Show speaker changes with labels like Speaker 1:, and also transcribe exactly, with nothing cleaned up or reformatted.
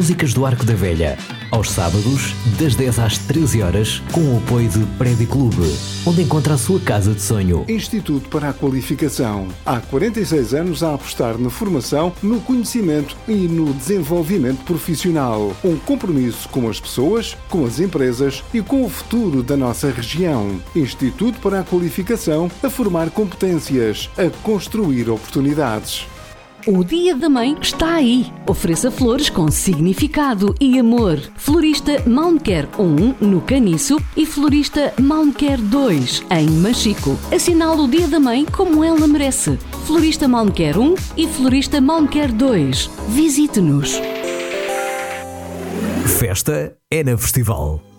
Speaker 1: Músicas do Arco da Velha, aos sábados, das dez às treze horas, com o apoio de Prédio Clube, onde encontra a sua casa de sonho.
Speaker 2: Instituto para a Qualificação. Há quarenta e seis anos a apostar na formação, no conhecimento e no desenvolvimento profissional. Um compromisso com as pessoas, com as empresas e com o futuro da nossa região. Instituto para a Qualificação, a formar competências, a construir oportunidades.
Speaker 3: O Dia da Mãe está aí. Ofereça flores com significado e amor. Florista Malmquer um, no Caniço, e Florista Malmquer dois, em Machico. Assinale o Dia da Mãe como ela merece. Florista Malmquer um e Florista Malmquer dois. Visite-nos.
Speaker 1: Festa é na Festival.